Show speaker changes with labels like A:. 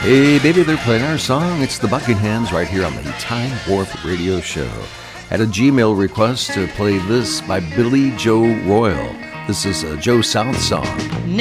A: Hey, baby, they're playing our song. It's the Buckinghams right here on the Time Warp Radio Show. Had a Gmail request to play this by Billy Joe Royal. This is a Joe South song.